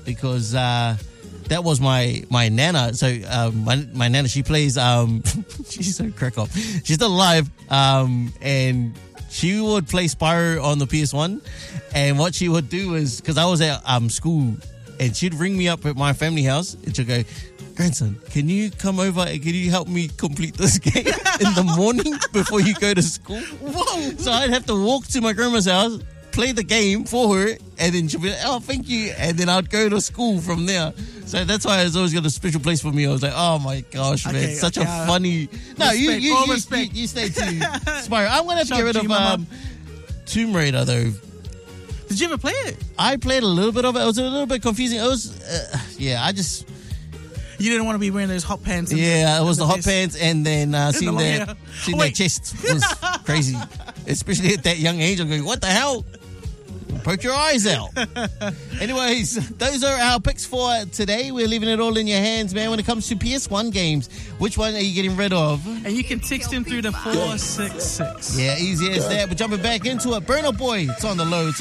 because that was my nana. So my nana, she plays. She's so crack up. She's still alive. And she would play Spyro on the PS1. And what she would do is, because I was at school, and she'd ring me up at my family house, and she'd go, "Grandson, can you come over and can you help me complete this game in the morning before you go to school?" Whoa! So I'd have to walk to my grandma's house, play the game for her, and then she'll be like, "Oh, thank you," and then I'd go to school from there. So that's why it's always got a special place for me. I was like, oh my gosh, man, such a funny. No, respect, you stay to Spyro. I'm gonna have to get rid of Tomb Raider though. Did you ever play it? I played a little bit of it. It was a little bit confusing. It was, You didn't want to be wearing those hot pants. It was the hot pants, and then seeing their chest was crazy. Especially at that young age, I'm going, what the hell? Poke your eyes out. Anyways, those are our picks for today. We're leaving it all in your hands, man. When it comes to PS1 games, which one are you getting rid of? And you can text him through the 466. Yeah, easy as that. We're jumping back into it. Burna Boy, it's on the low.